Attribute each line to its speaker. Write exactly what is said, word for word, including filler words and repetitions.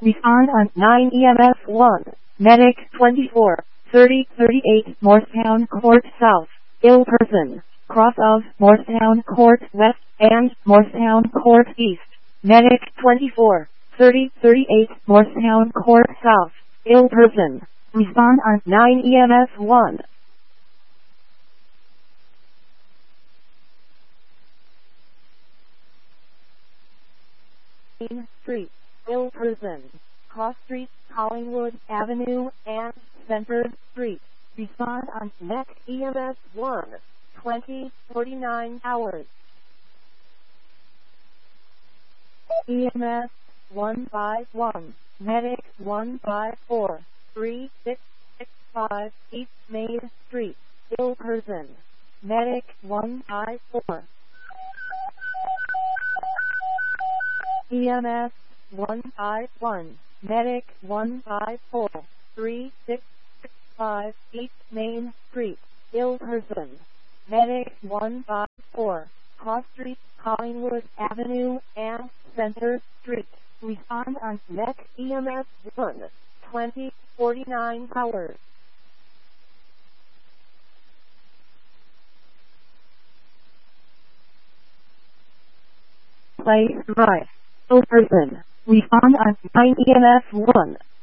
Speaker 1: Respond on nine E M S one. Medic twenty-four, thirty thirty-eight Morristown Court South. Ill person. Cross of Morristown Court West and Morristown Court East. Medic twenty-four, thirty thirty-eight Morristown Court South. Ill person. Respond on nine E M S one. Main Street. Ill person. Cross Street, Collingwood Avenue, and Center Street. Respond on next E M S one. twenty forty-nine hours. E M S one five one. Medic one five four, three six six five East Main Street. Ill person. Medic one five four. E M S one five one. Medic one five four, three six six five East Main Street. Ill person. Medic one five four. Cross Street, Collingwood Avenue, and Center Street. Respond on next E M S one. twenty forty-nine hours. Place right. Ill person. Respond on nine E M S one.